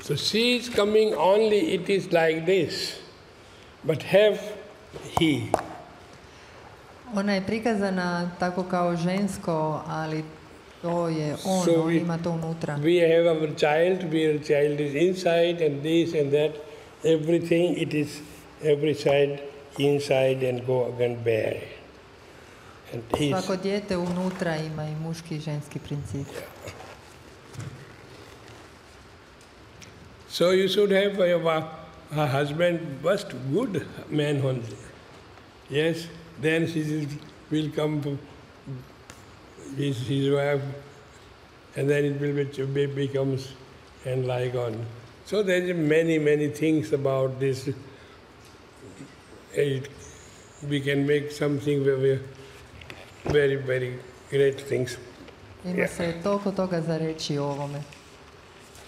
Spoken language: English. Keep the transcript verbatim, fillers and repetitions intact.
So she is coming only, it is like this, but have he. Ona je prikazana tako kao žensko, ali to je on, So on we, ima to unutra. we have our child, our child is inside and this and that, everything it is every side inside and go again bare. And he's, Svako dijete unutra ima i muški i ženski princip. so you should have a, a husband, first good man only. Yes, then she will come to his, his wife, and then it will be, becomes and like on. So there are many, many things about this. It, we can make something very, very, very great things. Ima se toliko toga za reći o ovome.